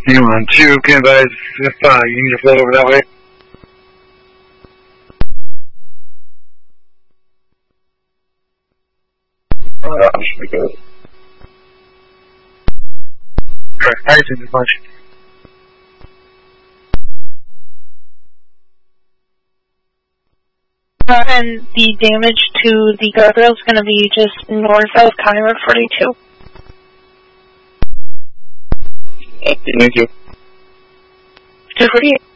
Hang on, 2, can advise if you need to float over that way. That should be good. Alright, I see this much. And the damage to the guardrail is going to be just north of Chimera 42. Thank you. 248.